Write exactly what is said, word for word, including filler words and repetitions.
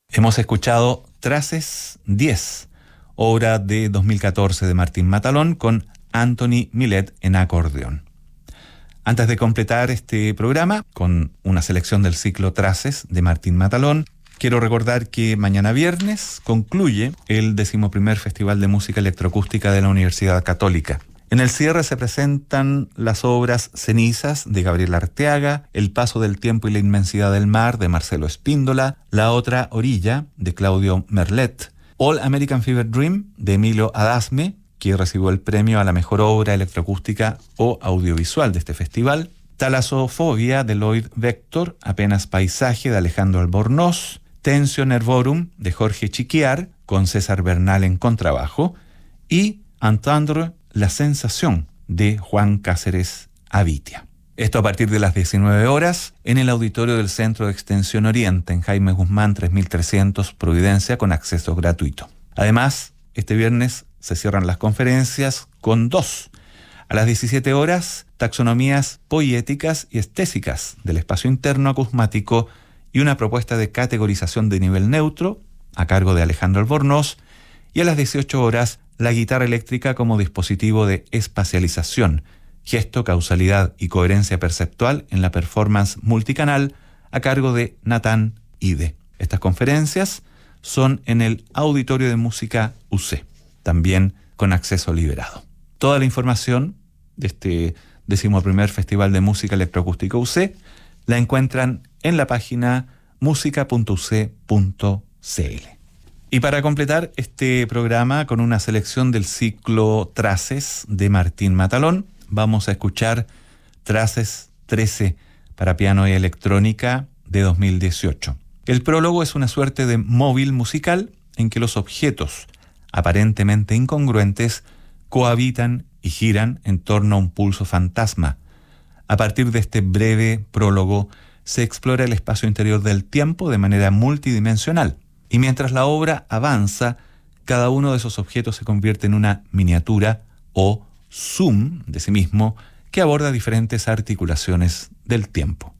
Hemos escuchado Traces diez, obra de dos mil catorce de Martín Matalón, con Anthony Millet en acordeón. Antes de completar este programa con una selección del ciclo Traces de Martín Matalón, quiero recordar que mañana viernes concluye el decimoprimer Festival de Música Electroacústica de la Universidad Católica. En el cierre se presentan las obras Cenizas de Gabriel Arteaga, El paso del tiempo y la inmensidad del mar de Marcelo Espíndola, La otra orilla de Claudio Merlet, All American Fever Dream de Emilio Adasme, que recibió el premio a la mejor obra electroacústica o audiovisual de este festival, Talasofobia de Lloyd Vector, Apenas paisaje de Alejandro Albornoz, Tensio Nervorum de Jorge Chiquiar, con César Bernal en contrabajo, y Entendre la sensación de Juan Cáceres Avitia. Esto a partir de las diecinueve horas en el auditorio del Centro de Extensión Oriente en Jaime Guzmán tres mil trescientos Providencia, con acceso gratuito. Además, este viernes se cierran las conferencias con dos. A las diecisiete horas, taxonomías poéticas y estésicas del espacio interno acusmático y una propuesta de categorización de nivel neutro a cargo de Alejandro Albornoz. Y a las dieciocho horas, la guitarra eléctrica como dispositivo de espacialización, gesto, causalidad y coherencia perceptual en la performance multicanal a cargo de Natán Ide. Estas conferencias son en el Auditorio de Música U C, también con acceso liberado. Toda la información de este decimoprimer Festival de Música Electroacústica U C la encuentran en la página música punto u c punto c l. Y para completar este programa con una selección del ciclo Traces de Martín Matalón, vamos a escuchar Traces trece para piano y electrónica de dos mil dieciocho. El prólogo es una suerte de móvil musical en que los objetos aparentemente incongruentes cohabitan y giran en torno a un pulso fantasma. A partir de este breve prólogo se explora el espacio interior del tiempo de manera multidimensional. Y mientras la obra avanza, cada uno de esos objetos se convierte en una miniatura o zoom de sí mismo que aborda diferentes articulaciones del tiempo.